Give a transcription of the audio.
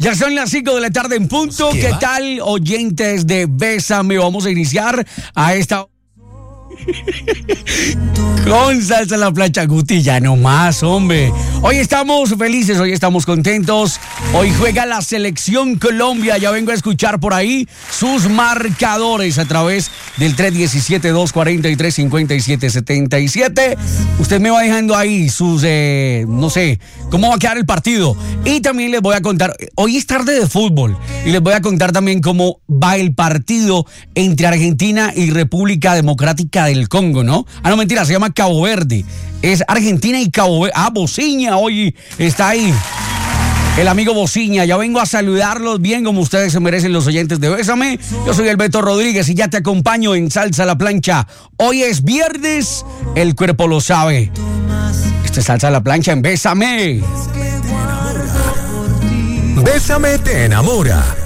Ya son las 5 de la tarde en punto. ¿Qué tal, oyentes de Bésame? Vamos a iniciar a esta... con salsa a la plancha, Guti, ya no más, hombre. Hoy estamos felices, hoy estamos contentos. Hoy juega la selección Colombia. Ya vengo a escuchar por ahí sus marcadores a través del 317-243-5777. Usted me va dejando ahí sus, no sé, cómo va a quedar el partido. Y también les voy a contar, hoy es tarde de fútbol, y les voy a contar también cómo va el partido entre Argentina y República Democrática del Congo, ¿no? Ah, no, mentira, se llama Cabo Verde. Es Argentina y Cabo Verde. Ah, Bociña hoy está ahí. El amigo Bociña. Ya vengo a saludarlos bien como ustedes se merecen, los oyentes de Bésame. Yo soy el Beto Rodríguez y ya te acompaño en Salsa a la Plancha. Hoy es viernes, el cuerpo lo sabe. Este es Salsa a la Plancha en Bésame. Bésame te enamora.